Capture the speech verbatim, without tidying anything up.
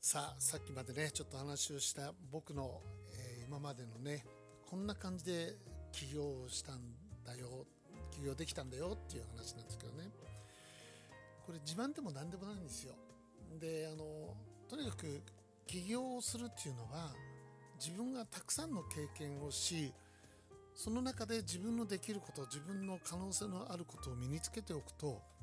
さあ、さっきまでね、ちょっと話をした僕の、えー今までのね、こんな感じで起業したんだよ、起業できたんだよっていう話なんですけどね。これ自慢でも何でもないんですよ。で、あの、とにかく起業をするっていうのは、自分がたくさんの経験をし、その中で自分のできること、自分の可能性のあることを身につけておくと、